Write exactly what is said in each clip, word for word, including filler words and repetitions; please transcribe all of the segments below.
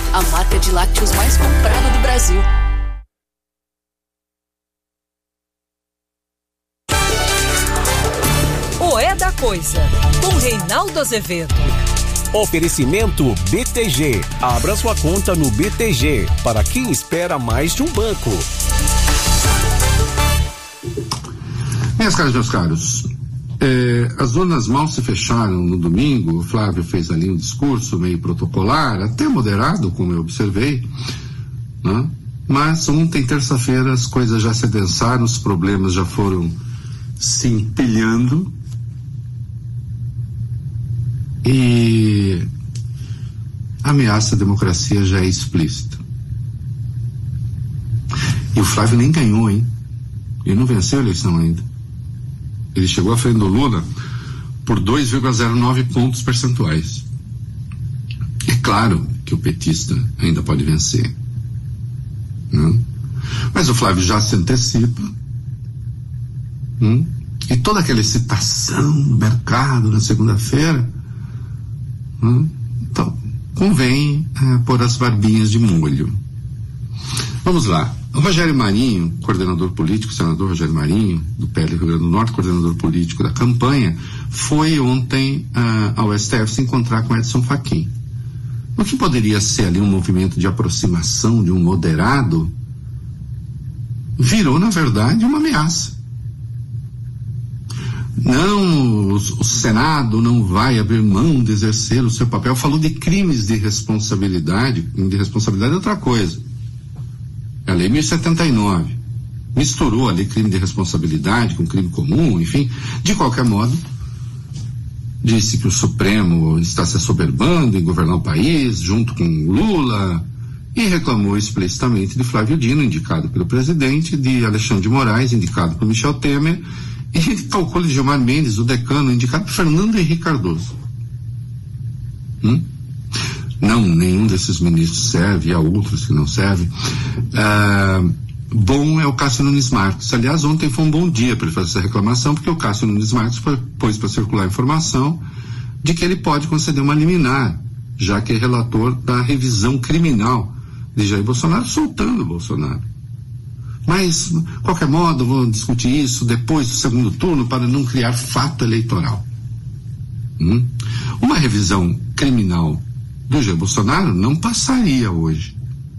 a marca de lácteos mais comprada do Brasil. O É da Coisa, com Reinaldo Azevedo. Oferecimento B T G. Abra sua conta no B T G, para quem espera mais de um banco. Minhas caras, meus caros, é, as urnas mal se fecharam no domingo. O Flávio fez ali um discurso meio protocolar, até moderado, como eu observei, né? Mas ontem, terça-feira, as coisas já se adensaram, os problemas já foram se empilhando. E a ameaça à democracia já é explícita. E o Flávio nem ganhou, hein? Ele não venceu a eleição ainda. Ele chegou à frente do Lula por dois vírgula zero nove pontos percentuais. É claro que o petista ainda pode vencer, né? Mas o Flávio já se antecipa, hum? E toda aquela excitação no mercado na segunda-feira, hum? Então convém é, pôr as barbinhas de molho. Vamos lá. O Rogério Marinho, coordenador político, o senador Rogério Marinho, do P L Rio Grande do Norte, coordenador político da campanha, foi ontem uh, ao S T F se encontrar com Edson Fachin. O que poderia ser ali um movimento de aproximação de um moderado, virou, na verdade, uma ameaça. Não, o, o Senado não vai abrir mão de exercer o seu papel. Falou de crimes de responsabilidade. Crime de responsabilidade é outra coisa. A lei mil e setenta e nove misturou ali crime de responsabilidade com crime comum, enfim. De qualquer modo, disse que o Supremo está se assoberbando em governar o país junto com o Lula, e reclamou explicitamente de Flávio Dino, indicado pelo presidente, de Alexandre de Moraes, indicado por Michel Temer, e calcula de Gilmar Mendes, o decano, indicado por Fernando Henrique Cardoso. Hum? Não, nenhum desses ministros serve, há outros que não servem. Ah, bom é o Cássio Nunes Marques. Aliás, ontem foi um bom dia para ele fazer essa reclamação, porque o Cássio Nunes Marques pôs para circular a informação de que ele pode conceder uma liminar, já que é relator da revisão criminal de Jair Bolsonaro, soltando o Bolsonaro. Mas, de qualquer modo, vou discutir isso depois do segundo turno para não criar fato eleitoral. Hum? Uma revisão criminal do Jair Bolsonaro não passaria hoje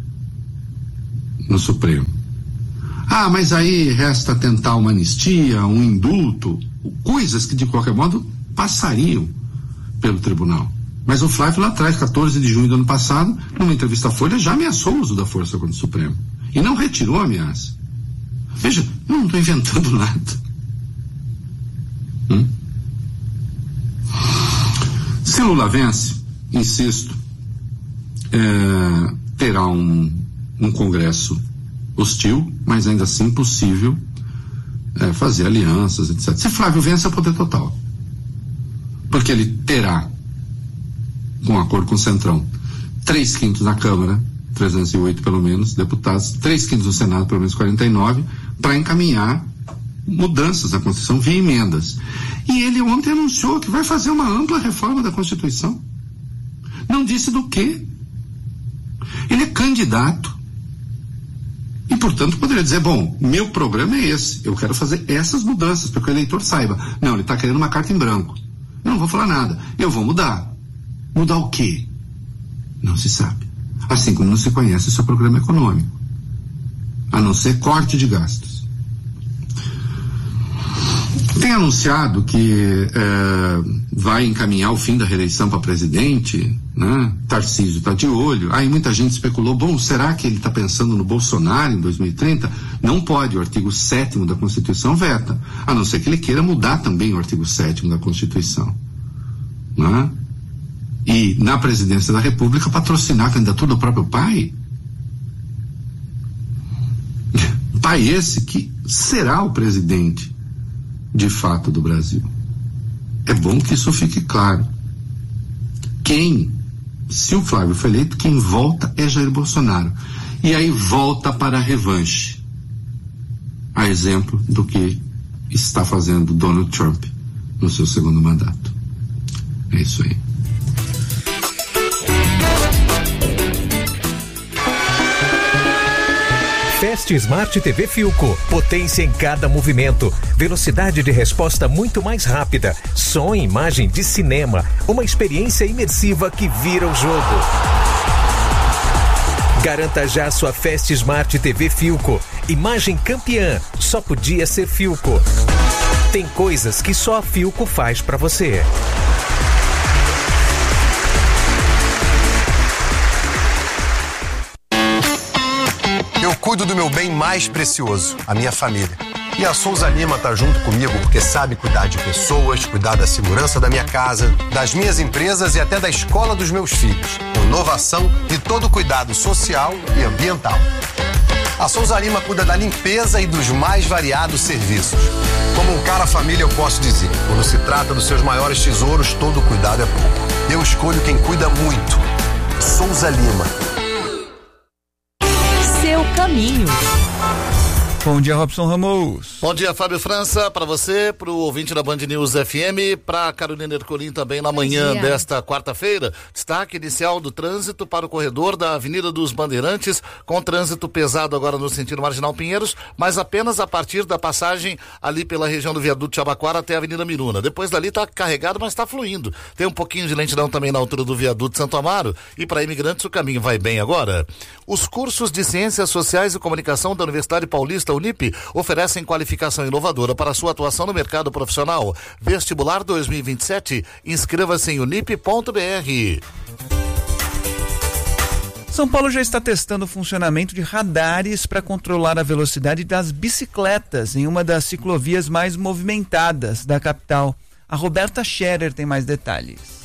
no Supremo. Ah, mas aí resta tentar uma anistia, um indulto, coisas que de qualquer modo passariam pelo tribunal. Mas o Flávio lá atrás, quatorze de junho do ano passado, numa entrevista à Folha, já ameaçou o uso da força contra o Supremo e não retirou a ameaça. Veja, eu não estou inventando nada. Hum? Se Lula vence, insisto, É, terá um, um congresso hostil, mas ainda assim possível é, fazer alianças, etcétera. Se Flávio vence, é poder total, porque ele terá, com acordo com o Centrão, três quintos na Câmara, trezentos e oito pelo menos deputados, três quintos no Senado, pelo menos quarenta e nove, para encaminhar mudanças na Constituição via emendas. E ele ontem anunciou que vai fazer uma ampla reforma da Constituição. Não disse do quê. Ele é candidato e, portanto, poderia dizer, bom, meu programa é esse, eu quero fazer essas mudanças para que o eleitor saiba. Não, ele está querendo uma carta em branco. Eu não vou falar nada, eu vou mudar. Mudar o quê? Não se sabe. Assim como não se conhece o seu programa econômico, a não ser corte de gastos. Tem anunciado que é, vai encaminhar o fim da reeleição para presidente, né? Tarcísio está de olho. Aí muita gente especulou, bom, será que ele está pensando no Bolsonaro em dois mil e trinta? Não pode, o artigo sétimo da Constituição veta, a não ser que ele queira mudar também o artigo sétimo da Constituição, né? E na presidência da República patrocinar a candidatura do próprio pai. Pai esse que será o presidente de fato do Brasil. É bom que isso fique claro. Quem, se o Flávio foi eleito, quem volta é Jair Bolsonaro. E aí volta para a revanche. A exemplo do que está fazendo Donald Trump no seu segundo mandato. É isso aí. Fast Smart T V Philco. Potência em cada movimento. Velocidade de resposta muito mais rápida. Som e imagem de cinema. Uma experiência imersiva que vira o jogo. Garanta já sua Fast Smart T V Philco. Imagem campeã. Só podia ser Philco. Tem coisas que só a Philco faz pra você. Eu cuido do meu bem mais precioso, a minha família. E a Souza Lima tá junto comigo porque sabe cuidar de pessoas, cuidar da segurança da minha casa, das minhas empresas e até da escola dos meus filhos. Com inovação e todo cuidado social e ambiental. A Souza Lima cuida da limpeza e dos mais variados serviços. Como um cara família eu posso dizer, quando se trata dos seus maiores tesouros, todo cuidado é pouco. Eu escolho quem cuida muito. Souza Lima. Seu caminho. Bom dia, Robson Ramos. Bom dia, Fábio França, para você, para o ouvinte da Band News F M, para Carolina Ercolim também na manhã desta quarta-feira. Destaque inicial do trânsito para o corredor da Avenida dos Bandeirantes, com trânsito pesado agora no sentido Marginal Pinheiros, mas apenas a partir da passagem ali pela região do Viaduto Jabaquara até a Avenida Miruna. Depois dali está carregado, mas está fluindo. Tem um pouquinho de lentidão também na altura do Viaduto Santo Amaro, e para imigrantes o caminho vai bem agora. Os cursos de Ciências Sociais e Comunicação da Universidade Paulista Unip oferecem qualificação inovadora para sua atuação no mercado profissional. Vestibular dois mil e vinte e sete. Inscreva-se em unip ponto b r. São Paulo já está testando o funcionamento de radares para controlar a velocidade das bicicletas em uma das ciclovias mais movimentadas da capital. A Roberta Scherer tem mais detalhes.